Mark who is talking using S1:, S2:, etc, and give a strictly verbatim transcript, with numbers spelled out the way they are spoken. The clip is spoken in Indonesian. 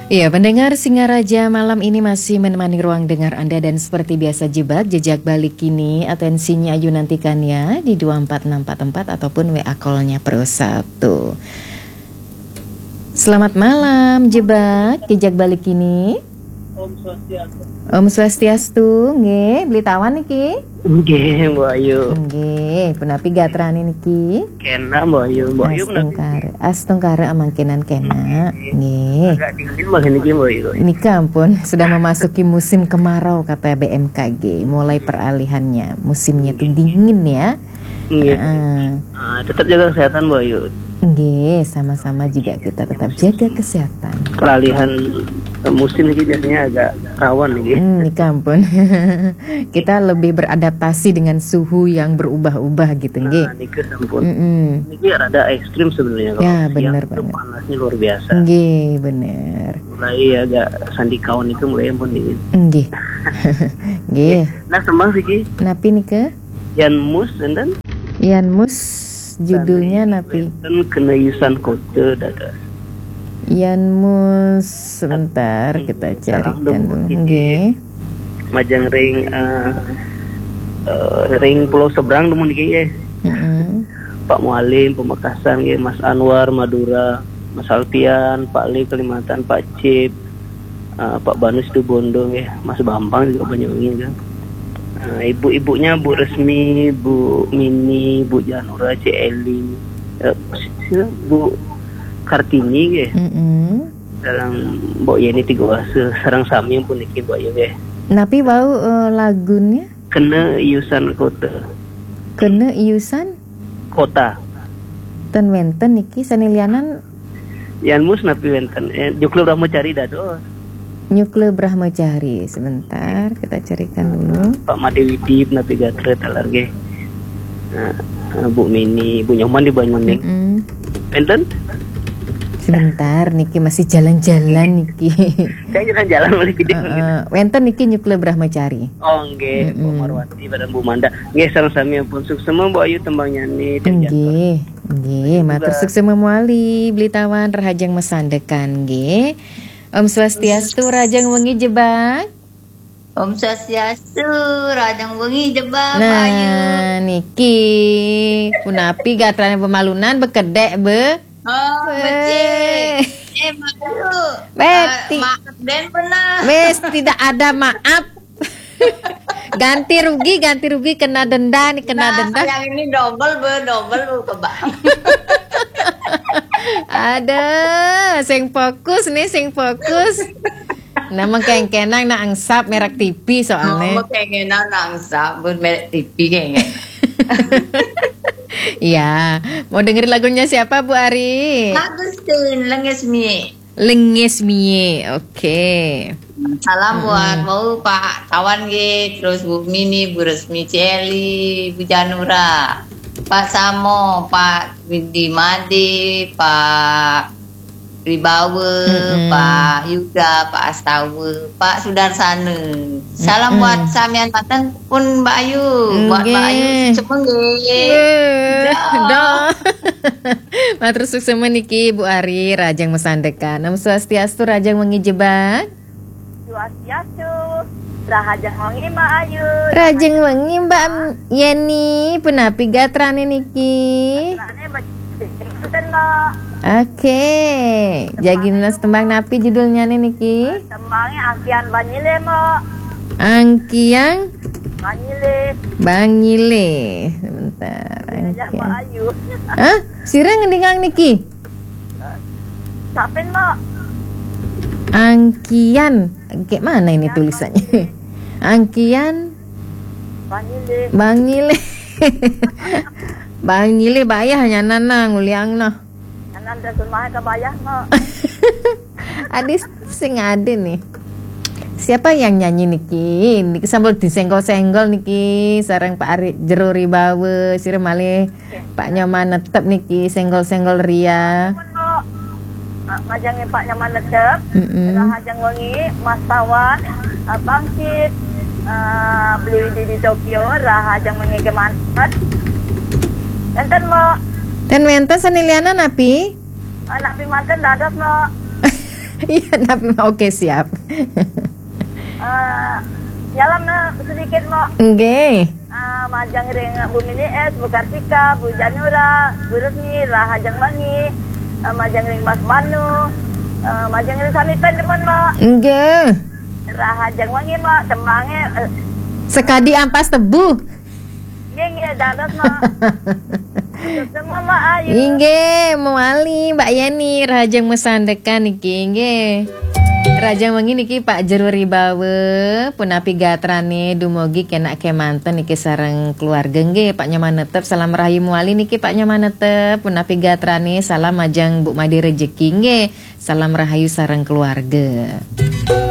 S1: Iya, pendengar Singaraja malam ini masih menemani ruang dengar Anda dan seperti biasa jebak jejak balik kini atensinya Ayu nantikan ya di dua empat enam empat empat ataupun W A call-nya per satu. Selamat malam jebak jejak balik kini.
S2: Om Swastiastu.
S1: Om Swastiastu, nggih, beli tawan niki?
S2: Nggih, Mbak Ayu.
S1: Nggih, punapi gatrane niki?
S2: Kena Mbak Ayu, Mbak Ayu
S1: Astungkare, astungkare amangkenan kena. Nggih.
S2: Agak dingin makin niki Mbak Ayu.
S1: Ini ampun, sudah memasuki musim kemarau kata B M K G. Mulai peralihannya, musimnya tuh dingin ya.
S2: Nggih.
S1: Uh,
S2: Nah, tetap jaga kesehatan Mbak Ayu.
S1: Nggih, sama-sama juga kita tetap jaga kesehatan.
S2: Peralihan musim ini biasanya agak rawan nih.
S1: Hmm, ini ampun. Kita lebih beradaptasi dengan suhu yang berubah-ubah gitu, nggih.
S2: Nah, niki ampun.
S1: Mm -mm.
S2: Niki rada ekstrim sebenarnya kalau
S1: Ya,
S2: siang
S1: bener
S2: itu
S1: banget.
S2: panasnya luar biasa.
S1: Nggih, bener.
S2: Mulai agak sandikawan itu mulai ampun dingin.
S1: Nggih. Nggih.
S2: Nah, sembang sih Ki.
S1: Napi nih ke?
S2: Yan mus dan
S1: Yan Mus judulnya napi?
S2: dan kena yusan kota dada.
S1: Yan Mus sebentar kita carikan dulu. Nggih.
S2: Majang ring uh, uh, ring Pulau Seberang demu niki ya.
S1: Heeh.
S2: Pak Mualim Pemekasan ya, Mas Anwar Madura, Mas Alfian, Pak Li Kalimantan, Pak Cip, uh, Pak Banus di Bondo ya, Mas Bambang juga banyak ini kan. Uh, ibu-ibunya Bu Resmi, Bu Mini, Bu Janura, C Eli, uh, Bu Kartini ya.
S1: Heeh.
S2: Dalam Mbok Yeni tiga wase sarang sami pun niki Mbok Ayu ya.
S1: Napi bau uh, lagunya
S2: Kena iusan kota.
S1: kena iusan
S2: Kota.
S1: ten wenten niki sanilianan
S2: Yan mus napi wenten. Eh, Juklu Ramo cari dado.
S1: Nyukle Brahmacari. Sebentar kita carikan dulu.
S2: Pak Made Widip napi gatre talarge. Nah, Bu Mini, Bu Nyoman di Banyuning.
S1: Mm-mm.
S2: Wenten?
S1: Sebentar niki masih jalan-jalan niki.
S2: Saya jalan-jalan mulai gede.
S1: Uh, wenten niki Nyukle Brahmacari.
S2: Oh nggih, Bu
S1: Mm-mm.
S2: Marwati pada Bu Manda. Nggih sareng sami ampun sukses Mbok Ayu tembang nyanyi dan jatuh.
S1: Nggih, nggih, matur sukses memuali beli tawan rahajang mesandekan nggih. Om Swastiastu rajang wengi jebak.
S3: Om Swastiastu, rajang wengi jebak Ayu.
S1: Nah, niki punapi gatrane pemalunan bekedek be.
S3: Oh, becik. Eh, Ayu.
S1: Beti.
S3: Maaf den pernah.
S1: Wes tidak ada maaf. Ganti rugi, ganti rugi kena denda nih kena
S3: Nah,
S1: denda.
S3: yang ini double be, double be ke bang.
S1: Ada, sing fokus nih, sing fokus. Nama kengkenang na angsap merek T V soalnya.
S3: Mau pengen nangsa, bun merek T V kayaknya.
S1: Iya, mau dengerin lagunya siapa Bu Ari?
S3: Agustin, lenges mi.
S1: Lengis Mie, oke.
S3: Salam buat mau Pak Tawan G, terus Bu Mini, Bu Resmi Celi, Bu Janura, Pak Samo, Pak Widi Madi, Pak Ribawe,
S1: Mm-mm.
S3: Pak Yuda, Pak Astawe, Pak Sudarsana. Salam
S1: Mm-mm.
S3: buat Samian Paten pun Mbak Ayu, buat
S1: Nggih.
S3: Mbak Ayu cepeng
S1: Eh,
S3: Dah.
S1: dah. Matur sukses meniki Bu Ari rajang mesandekan. Om Swastiastu rajang mengijebak.
S4: Swastiastu, rahajang wangi Mbak Ayu.
S1: Rajang wengi Mbak Yeni punapi gatrane niki.
S4: Rane beten Mbak.
S1: Oke, Jaginas tembang napi judulnya nih niki.
S4: Tembangnya Angkian Banyile Mbak.
S1: Angkiang
S4: Banyile.
S1: Bangile. Sebentar.
S4: Ajak Mbak
S1: Angkiang.
S4: Ayu.
S1: Hah? Sirang ngendingang niki.
S4: Sapen Mbak.
S1: Angkian. Kayak mana ini tulisannya? Angkian
S4: Banyile.
S1: Bangile. Bangile bayah hanya nana nguliang noh.
S4: Ananda sunmah kebayah Mbak.
S1: Adis sing ade nih. Siapa yang nyanyi niki? Niki sambil disenggol-senggol niki sareng Pak Ari Jero Ribawe sire malih Pak Nyoman netep niki senggol-senggol ria.
S4: Mbak. Ngajangin Pak Nyaman Lecep.
S1: Mm-mm.
S4: Rahajang wangi Mas Tawan, Bang Cip, uh, beli di, di Tokyo, rahajang wangi kemantet. Enten Mbak.
S1: Dan wenten saniliana napi?
S4: Anak pimanten dadak Mbak.
S1: Iya, tapi oke siap.
S4: Uh, Jalan na sedikit mo.
S1: Oke.
S4: Uh, majang ring Bu Mini S, Bu Kartika, Bu Janura, Bu Rusmi, Rahajang Bangi, uh, majang ring Mas Banu, uh, majang ring Sami Pendeman mo.
S1: Oke.
S4: Rahajang Bangi mo, temangnya. Uh,
S1: Sekadi ampas tebu.
S4: Geng ya dadas mo. Semua mo ayu.
S1: Inge, mewali Mbak Yani Rajang mesandekan niki inge. Rajang wengi niki Pak Jeruri bawe punapi gatrane dumugi kena kemanten niki sareng keluarga nggih Pak Nyaman netep salam rahayu muali niki Pak Nyaman netep punapi gatrane salam majang Bu Madi rejeki nggih salam rahayu sareng keluarga.